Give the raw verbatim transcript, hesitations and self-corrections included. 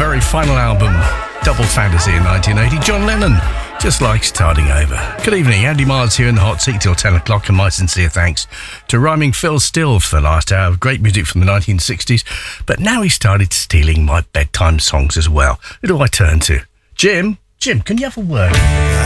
very final album, Double Fantasy in nineteen eighty, John Lennon, just like starting over. Good evening, Andy Miles here in the hot seat till ten o'clock, and my sincere thanks to rhyming Phil Still for the last hour of great music from the nineteen sixties. But now he started stealing my bedtime songs as well. Who do I turn to? Jim? Jim, can you have a word?